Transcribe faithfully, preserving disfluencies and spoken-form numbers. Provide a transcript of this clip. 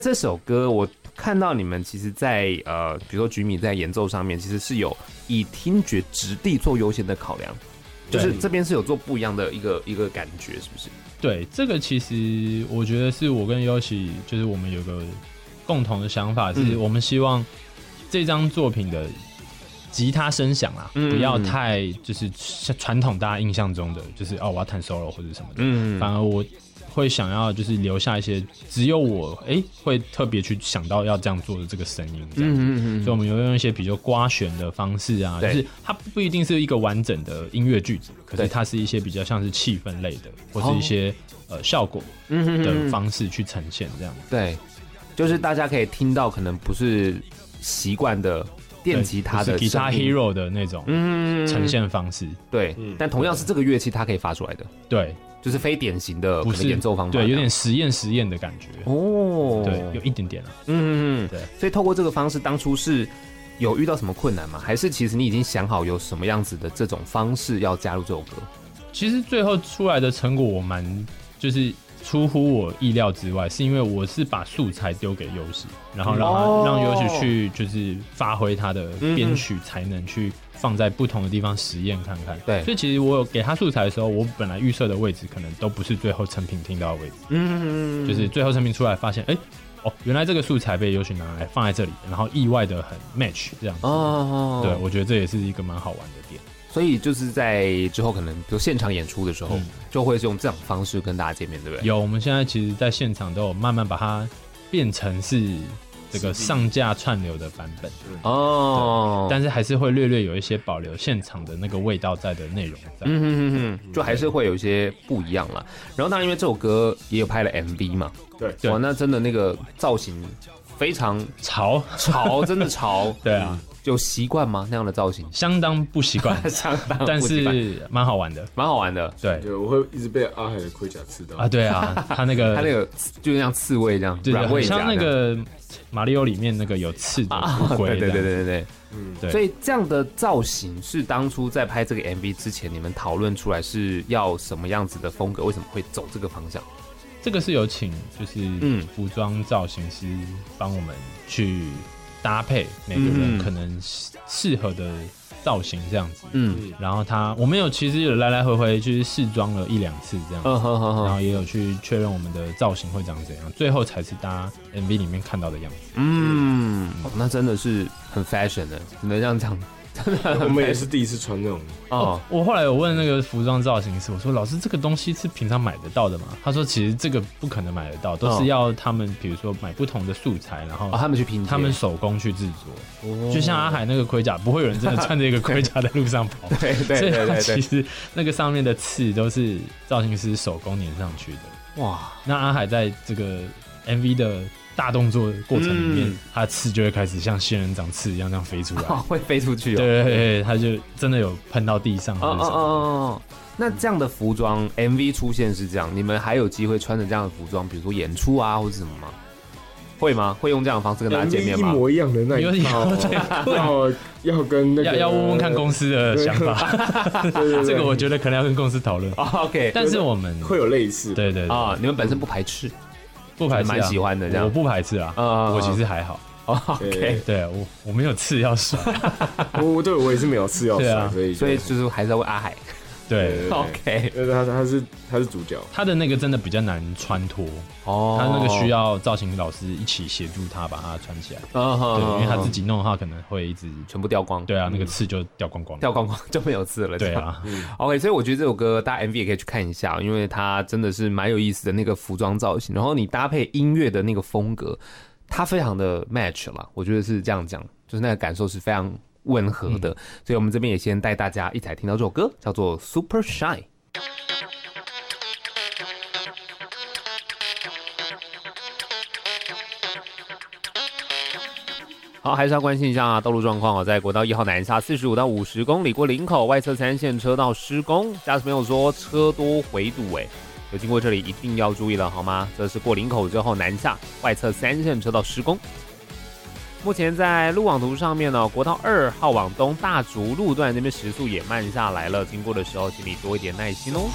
这首歌我看到你们其实在呃，比如说局米在演奏上面，其实是有以听觉质地做优先的考量，就是这边是有做不一样的一个一个感觉，是不是？ 对，这个其实我觉得是我跟Yoshi，就是我们有个共同的想法，是我们希望这张作品的吉他声响啊，嗯、不要太就是传统大家印象中的，就是哦我要弹 solo 或者什么的，嗯、反而我会想要就是留下一些只有我哎、欸、会特别去想到要这样做的这个声音，这样子，嗯嗯嗯，所以我们有用一些比较刮弦的方式啊，就是它不一定是一个完整的音乐句子，可是它是一些比较像是气氛类的，或是一些、哦、呃效果的方式去呈现这样子。 对，就是大家可以听到可能不是习惯的电吉他的 Guitar Hero 的那种呈现方式， 对，嗯、但同样是这个乐器它可以发出来的， 对。 就是非典型的可能演奏方法， 对，有点实验实验的感觉哦，对，有一点点啊，嗯嗯嗯，对。所以透过这个方式，当初是有遇到什么困难吗？还是其实你已经想好有什么样子的这种方式要加入这首歌？ 其实最后出来的成果我蛮就是出乎我意料之外，是因为我是把素材丢给Yoshi，然后让他、哦、让Yoshi去就是发挥他的编曲才能去放在不同的地方实验看看。对，所以其实我有给他素材的时候，我本来预设的位置可能都不是最后成品听到的位置，嗯，就是最后成品出来发现，哎、欸，哦，原来这个素材被Yoshi拿来放在这里，然后意外的很 match 这样子。哦，对，我觉得这也是一个蛮好玩的点。 所以就是在之后可能比如现场演出的时候，嗯、就会用这种方式跟大家见面，对不对？ 有，我们现在其实在现场都有慢慢把它变成是这个上架串流的版本哦，但是还是会略略有一些保留现场的那个味道在的内容在，嗯哼哼哼，就还是会有一些不一样啦。然后当然因为这首歌也有拍了 M V 嘛，对，哇，那真的那个造型非常潮潮，真的潮， 对啊。 有习惯吗？那样的造型相当不习惯， 相当不习惯， 但是蛮好玩的， 蛮好玩的。 对，对，我会一直被阿海的盔甲刺到啊！对啊，他那个他那个就是像刺猬这样，软猬甲， 像那个马里奥里面那个有刺的乌龟， 对对对对对， 嗯，对。 所以这样的造型是当初在拍这个 M V 之前，你们讨论出来是要什么样子的风格？为什么会走这个方向？ 这个是有请就是服装造型师帮我们去搭配每个人可能适合的造型这样子，嗯，然后他我们有其实有来来回回就是试装了一两次这样子，嗯哼哼哼，然后也有去确认我们的造型会长怎样，最后才是大家 M V 里面看到的样子。 嗯，哦、那真的是很 fashion 的，只能这样讲。 我们也是第一次穿那种哦。我后来有问那个服装造型师，我说：“老师，这个东西是平常买得到的吗？”他说：“其实这个不可能买得到，都是要他们比如说买不同的素材，然后、 哦、他们去拼接， 他们手工去制作。哦、就像阿海那个盔甲，不会有人真的穿着一个盔甲在路上跑。 对对对对对， 所以其实那个上面的刺都是造型师手工粘上去的。哇！那阿海在这个 M V 的大动作过程里面，他、嗯、的刺就会开始像仙人掌刺一样这样飞出来， 哦、会飞出去哦。 对对对，他就真的有喷到地上。哦哦哦哦。那这样的服装 M V 出现是这样，你们还有机会穿着这样的服装，比如说演出啊，或者什么吗？会吗？会用这样的方式跟大家见面吗？ 一模一样的那一套，要要跟那个要要问问看公司的想法。对对对，这个我觉得可能要跟公司讨论。 哦、OK， 但是我们会有类似。 对对对啊， 你们本身不排斥。 不排斥、啊， 蛮喜欢的这样， 我不排斥啊，呃、我其实还好。 哦、OK， 对我我没有刺要甩， 我对我也是没有刺要甩，啊、所以所以就是还是要问阿海。 对, 对, 对 ，OK， 因为他他是他是主角， 他的那个真的比较难穿脱哦，他那个需要造型老师一起协助他把它穿起来，哦、对，因为他自己弄的话可能会一直全部掉光， 对啊，那个刺就掉光光， 掉光光就没有刺了， 对啊、 嗯、，OK， 所以我觉得这首歌大家 M V 也可以去看一下，因为它真的是蛮有意思的那个服装造型，然后你搭配音乐的那个风格，它非常的 match 啦，我觉得是这样讲，就是那个感受是非常温和的，嗯、所以我们这边也先带大家一起来听到这首歌，叫做 Super Shy。好，还是要关心一下道路状况哦。在国道一号南下四十五到五十公里过林口，外侧三线车道施工，驾驶朋友说车多回堵，哎，有经过这里一定要注意了，好吗？这是过林口之后南下，外侧三线车道施工。 目前在路网图上面呢，国道二号往东大竹路段这边时速也慢下来了，经过的时候请你多一点耐心哦。